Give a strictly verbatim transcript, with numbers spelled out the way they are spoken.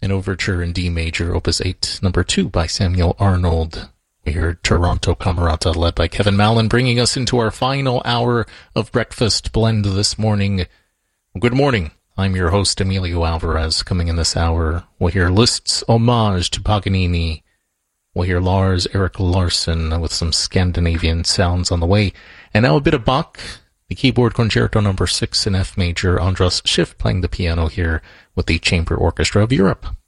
an overture in D major, opus eight, number two by Samuel Arnold. We heard Toronto Camerata led by Kevin Mallon, bringing us into our final hour of Breakfast Blend this morning. Good morning. I'm your host, Emilio Alvarez. Coming in this hour, we'll hear Liszt's homage to Paganini. We'll hear Lars Erik Larsson with some Scandinavian sounds on the way. And now a bit of Bach, the keyboard concerto number six in F major. Andras Schiff playing the piano here with the Chamber Orchestra of Europe.